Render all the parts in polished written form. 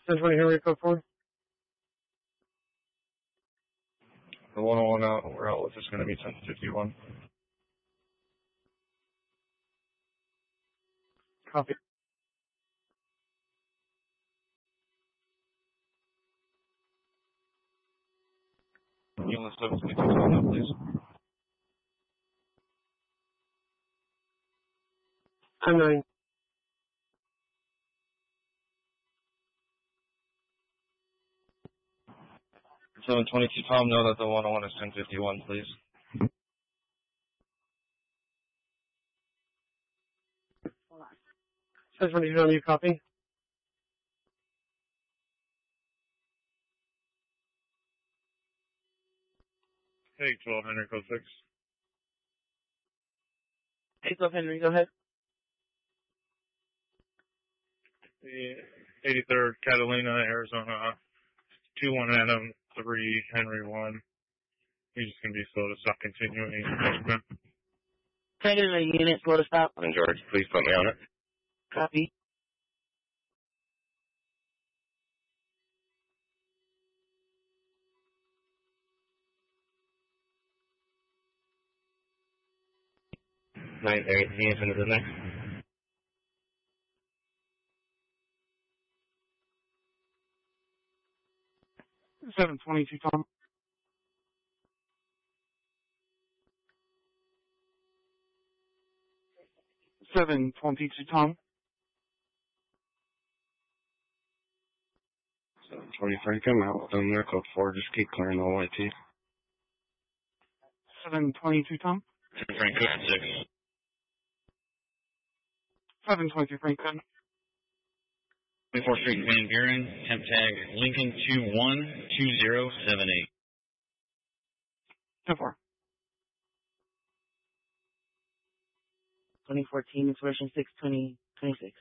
1020 Henry, code 4. The 101 out, we're out with is going to be 1051. Copy. You on the 722 now, please. I'm 9. Seven 22 Tom, know that the 101 is 1051, please. Hold on. 1022 on you, copy. Hey, 12 Henry, code 6. Hey, 12 Henry, go ahead. The 83rd Catalina, Arizona, 21 Adam, 3 Henry 1. He's just going to be slow to stop continuing. Can I get a unit, slow to stop? And George, please put me on it. Copy. Nine, eight, hands into the next. 722 Tom. 722 Tom. 720 Frank, I'm out with them there, code 4, just keep clearing the OIT. 722 Tom. Frank, code 6. 722 Frank, good. 24th Street, Van Buren, temp tag Lincoln 212078. 10-4. 2014, expression 62026.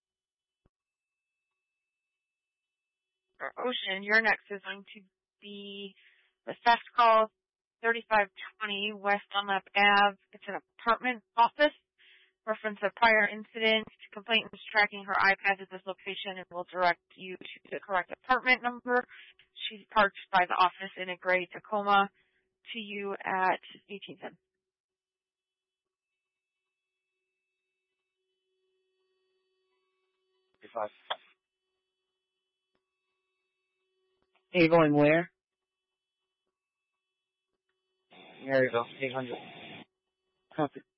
For Ocean, your next is going to be the theft call 3520 West Dunlap Ave. It's an apartment office. Reference a prior incident. Complainant is tracking her iPad at this location and will direct you to the correct apartment number. She's parked by the office in a gray Tacoma to you at 1810. Are you going where? Maryville, 800. Copy.